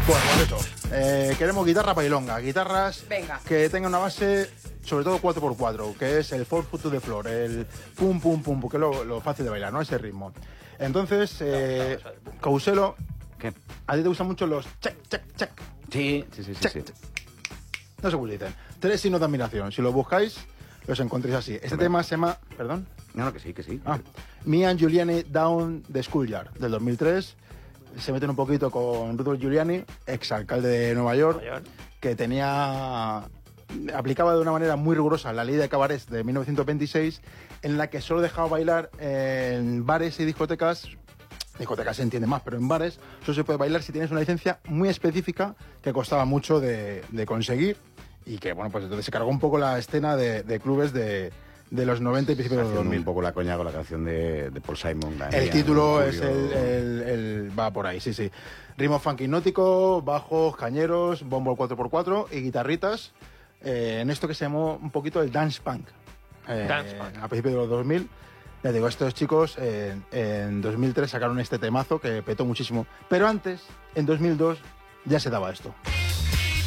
Bueno, bonito. Queremos guitarra pailonga, guitarras Venga. que tengan una base, sobre todo 4x4, que es el 4 foot to the floor, el pum, pum, pum, que es lo fácil de bailar, ¿no? Ese ritmo. Entonces, Couselo, ¿Qué? a ti te gustan mucho los check, check, check. Sí. Check. No sé cómo dicen. 3 signos de admiración. Si lo buscáis, los encontréis así. Este tema se llama... ¿Perdón? No, que sí. Me and Giuliani Down the Schoolyard, del 2003. Se meten un poquito con Rudolph Giuliani, exalcalde de Nueva York, que aplicaba de una manera muy rigurosa la ley de cabarets de 1926, en la que solo dejaba bailar en bares y discotecas se entiende más, pero en bares solo se puede bailar si tienes una licencia muy específica que costaba mucho de conseguir y que, bueno, pues entonces se cargó un poco la escena de clubes de los 90 y principios de los 2000. Un poco la coña con la canción de Paul Simon. El título es va por ahí, sí. Ritmo funk hipnótico, bajos, cañeros, bombo 4x4 y guitarritas. En esto que se llamó un poquito el dance punk. A principios de los 2000. Ya digo, estos chicos en 2003 sacaron este temazo que petó muchísimo. Pero antes, en 2002, ya se daba esto.